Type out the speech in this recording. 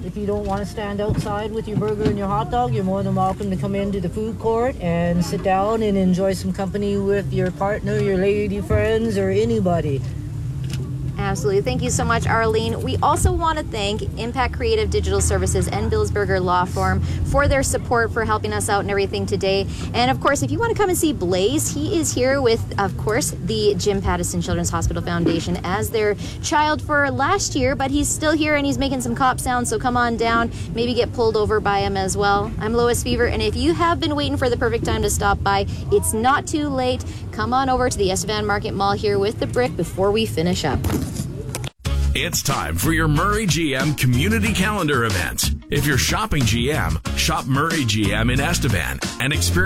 If you don't want to stand outside with your burger and your hot dog, you're more than welcome to come into the food court and sit down and enjoy some company with your partner, your lady friends, or anybody. Absolutely. Thank you so much, Arlene. We also want to thank Impact Creative Digital Services and Billsburger Law Firm for their support, for helping us out and everything today. And of course, if you want to come and see Blaze, he is here with, of course, the Jim Pattison Children's Hospital Foundation as their child for last year, but he's still here and he's making some cop sounds, so come on down, maybe get pulled over by him as well. I'm Lois Fever, and if you have been waiting for the perfect time to stop by, it's not too late. Come on over to the Estevan Market Mall here with the Brick before we finish up. It's time for your Murray GM Community Calendar event. If you're shopping GM, shop Murray GM in Estevan and experience